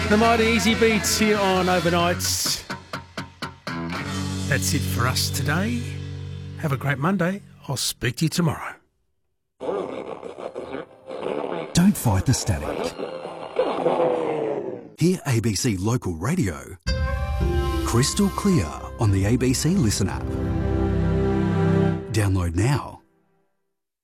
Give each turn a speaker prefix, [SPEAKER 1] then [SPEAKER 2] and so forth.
[SPEAKER 1] The Mighty Easy Beats here on Overnights. That's it for us today. Have a great Monday. I'll speak to you tomorrow.
[SPEAKER 2] Don't fight the static. Hear ABC Local Radio crystal clear on the ABC Listen app. Download now.